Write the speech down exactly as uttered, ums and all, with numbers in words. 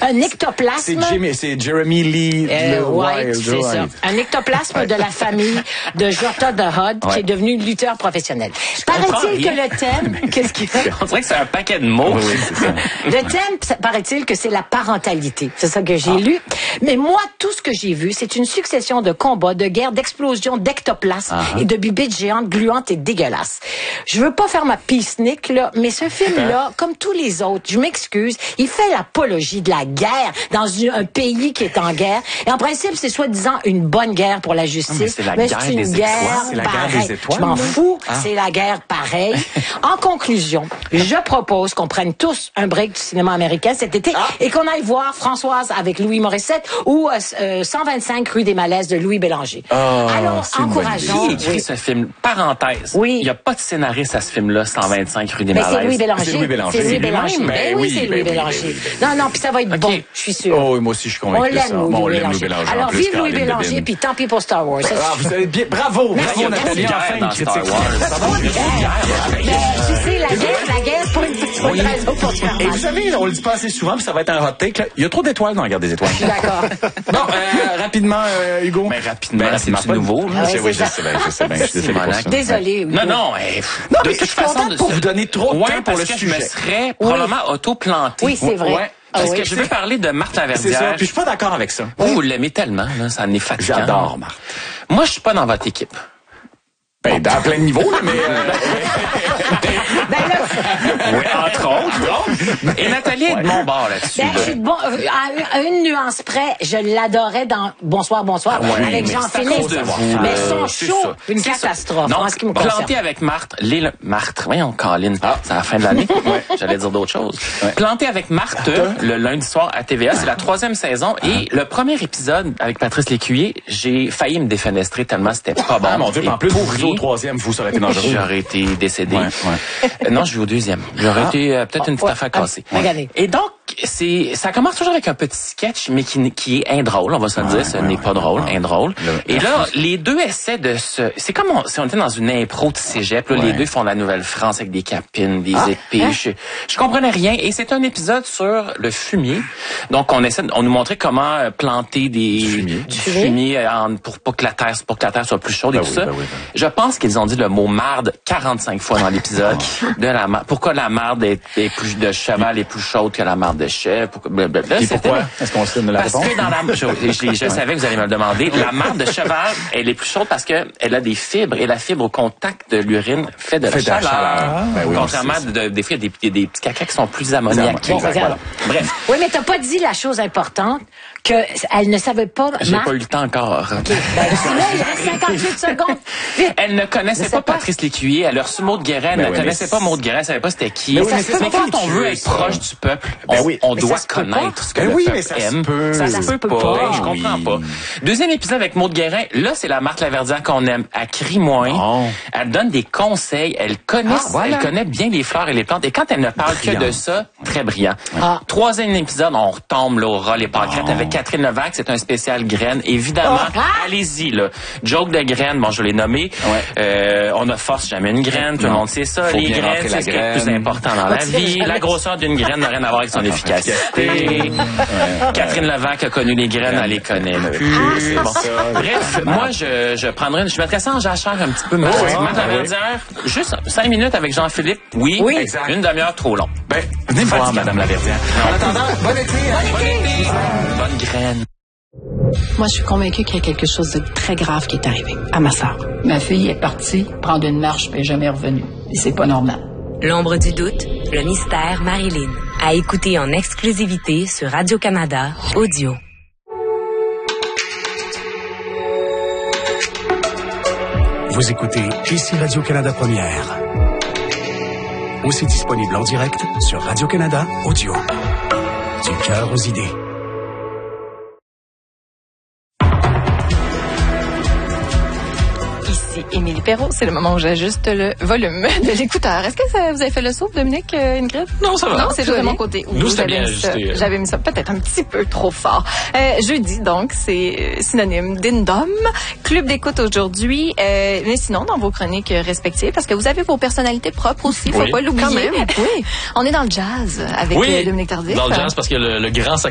Un ectoplasme. C'est Jimmy, c'est Jeremy Lee Euh, White, Wild. c'est ça. Un ectoplasme de la famille de Jota the Hutt, Ouais. qui est devenu lutteur professionnel. Paraît-il que rien. le thème, qu'est-ce qu'il fait? On dirait que c'est un paquet de mots. Oui, c'est ça. Le thème, ça- paraît-il que c'est la parentalité. C'est ça que j'ai lu. Mais moi, tout ce que j'ai vu, c'est une succession de combats, de guerres, d'explosions, d'ectoplasmes et de bibites géantes, gluantes et dégueulasses. Je veux pas faire ma peacenik, là, mais ce film-là, comme tous les autres, je m'excuse, il fait l'apologie de la guerre dans une- un pays qui est en guerre. Et en principe, c'est soi-disant une bonne guerre pour la justice. mais c'est la mais guerre c'est une des guerre étoiles. C'est la guerre pareille. des étoiles, Je m'en là. fous, c'est la guerre pareille. En conclusion, je propose qu'on prenne tous un break du cinéma américain cet été et qu'on aille voir Françoise avec Louis Morissette ou euh, euh, cent vingt-cinq rue des Malaises de Louis Bélanger. Allons, c'est une bonne encourageons. Qui écrit Oui. ce film? Parenthèse. Oui. Il n'y a pas de scénariste à ce film-là, cent vingt-cinq rue des Mais c'est Malaises. Louis Bélanger. C'est Louis Bélanger. C'est Louis C'est Bélanger. lui-même? Ben Ben oui, oui, c'est ben Louis oui, Bélanger. ben oui, ben Non, non, puis ça va être bon, je suis sûre. Oh, oui, moi aussi, je suis On convaincu de ça. l'aime, Bon, on Louis l'aime, Louis Bélanger. Bélanger. en Alors, plus, vive Caroline Louis Bélanger, Debine. puis tant pis pour Star Wars. Ah, vous avez bien, bravo, Il y bravo a Nathalie, beaucoup de enfin guerre une dans critique. Star Wars. Ça va, Eh, ben, tu sais, la guerre, la guerre, c'est pas une petite Oui. raison pour se faire Et mal. vous savez, on le dit pas assez souvent, puis ça va être un hot take, là. Il y a trop d'étoiles dans la guerre des étoiles. D'accord. Bon, euh, rapidement, euh, Hugo. Mais rapidement, Ben, c'est-tu pas- nouveau, là? Ah C'est- ouais, oui, c'est je ça. sais bien, je sais bien. Je suis désolé pour ça. Désolé. Non, non, eh, pff, Non, de mais je toute suis façon, contente pour de- vous donner trop de ouais, temps pour parce le que sujet. je me serais probablement auto-planté. Oui, c'est vrai. Ouais. Ah Parce oui. que je veux parler de Marthe C'est ça, Laverdière. puis je suis pas d'accord avec ça. Vous, vous l'aimez tellement, là, ça en est fatigant. J'adore, Marthe. Moi, je suis pas dans votre équipe. Ben, dans plein de niveaux, là, mais... euh, Ben là, Oui, entre autres. Et Nathalie est de mon bord là-dessus. ben, là. je suis de bon, euh, à, une, à une nuance près, je l'adorais dans Bonsoir, Bonsoir, Ah ouais, avec mais Jean-Philippe. c'est à cause de vous, Mais là. son C'est show, ça. une C'est ça. catastrophe, Non, en ce qui me planté concerne. avec Marthe, les, Marthe, voyons, Colin, c'est à la fin de l'année. J'allais dire d'autres choses. Planté avec Marthe, le lundi soir à T V A, c'est la troisième saison. Et le premier épisode avec Patrice Lécuyer, j'ai failli me défenestrer tellement c'était pas bon. Ah, mon Dieu, Et en plus, vous pourri. au troisième, vous, ça aurait été dangereux. J'aurais été décédé. Ouais, ouais. Euh, non, je vais au deuxième. J'aurais Ah. été euh, peut-être une petite Ouais. affaire cassée. Ah, regardez. Et donc, c'est, ça commence toujours avec un petit sketch, mais qui, qui est indrôle, on va se le dire. Ce ouais, n'est ouais. pas drôle, Ah. indrôle. Le- Et là, les deux essaient de se... C'est comme on, si on était dans une impro de cégep. Là, Ouais. Les deux font la Nouvelle-France avec des capines, des Ah. épées. Hein? Je, je comprenais rien. Et c'est un épisode sur le fumier. Donc, on essaie, de- on nous montrait comment euh, planter des... Du fumier. Du fumier. fumier euh, en- pour, pour que la terre, pour que la terre soit plus chaude Ben et tout oui, ça. ben oui, ben oui. Je pense qu'ils ont dit le mot marde quarante-cinq fois dans l'épisode. de la marde. Pourquoi la marde est, est plus de cheval est plus chaude que la marde de chèvre? Pourquoi, blablabla. Et C'était- pourquoi? Est-ce qu'on se donne la Parce réponse? que dans la, je, je, je savais que vous allez me le demander. La marde de cheval, elle est plus chaude parce que elle a des fibres et la fibre au contact de l'urine fait de la Fait de la chaleur. chaleur. Ben oui, on Contrairement sait ça. de, des fois, il y a des, il y a des petits cacas qui sont plus ammoniaqués. Bon, regarde. Bref, Oui, mais t'as pas dit la chose importante, qu'elle ne savait pas, j'ai Marthe. pas eu le temps encore. Ben, sinon, il reste cinquante-huit secondes. Vite. Elle ne connaissait Je sais pas pas. Patrice Lécuyer. Elle a reçu Maud Guérin. Elle Ben ne oui, connaissait mais pas Maud Guérin. Elle savait pas c'était qui. Ben Mais, oui, mais c'est pas quand on veut habitué, être ça. proche du peuple, Ben on, oui. on Mais doit ça se peut connaître pas. ce que Ben le oui, peuple mais ça se aime. peut. Ça se Ça peut se pas. peut pas. Ben, je Oui. comprends pas. Deuxième épisode avec Maud Guérin. Là, c'est la Marthe Laverdière qu'on aime. Elle crie moins. Bon. Elle donne des conseils. Elle connaît, Ah, voilà. elle connaît bien les fleurs et les plantes. Et quand elle ne parle que de Brillante. ça, très brillant. Ah. Troisième épisode, on retombe là, au ras les pâquerettes avec Catherine Levac. C'est un spécial graines. Évidemment, Ah. allez-y, là. Joke de graines, bon, je l'ai nommé. Ouais. Euh, on ne force jamais une graine. Tout le Non. monde sait ça. Faut les bien graines, rentrer la c'est ce qui est le plus graine. important dans la On sait vie. jamais. La grosseur d'une graine n'a rien à voir avec son efficacité. Catherine Levac a connu les graines, elle les connaît plus. c'est Bon. ça. Bref, moi, je, je prendrais, une- je mettrais ça en jachère un petit peu. Mais oui. Marthe Ah oui. Laverdière, juste cinq minutes avec Jean-Philippe. Oui. Oui. Exact. Une demi-heure trop long. Ben, venez me voir, Madame Laverdière. En attendant, bon été. hein. Bonne graine. Moi, je suis convaincue qu'il y a quelque chose de très grave qui est arrivé à ma sœur. Ma fille est partie prendre une marche et n'est jamais revenue. Et c'est pas normal. L'ombre du doute, le mystère Marilyn. À écouter en exclusivité sur Radio-Canada Audio. Vous écoutez ici Radio-Canada Première. Aussi disponible en direct sur Radio-Canada Audio. Du cœur aux idées. Ici Émilie Perrault, c'est le moment où j'ajuste le volume de l'écouteur. Est-ce que ça, vous avez fait le saut, Dominique, euh, Ingrid? Non, ça va. Non, c'est Ça juste de va mon bien. côté. Nous, Ou c'était j'avais bien mis ça- ajusté. J'avais mis ça peut-être un petit peu trop fort. Euh, jeudi, donc, c'est euh, synonyme d'Indom. Club d'écoute aujourd'hui. Euh, mais sinon, dans vos chroniques respectives, parce que vous avez vos personnalités propres aussi, faut Oui. pas l'oublier. Quand même, oui. On est dans le jazz avec Oui, euh, Dominique Tardif. dans le jazz, parce que le, le grand